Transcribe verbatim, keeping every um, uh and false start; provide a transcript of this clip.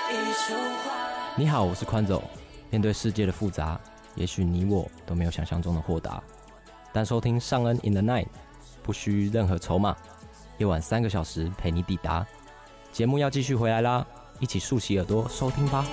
你好，我是宽走。面对世界的复杂，也许你我都没有想象中的豁达，但收听尚恩 in the night 不需任何筹码，夜晚三个小时陪你抵达。节目要继续回来啦，一起竖起耳朵收听吧。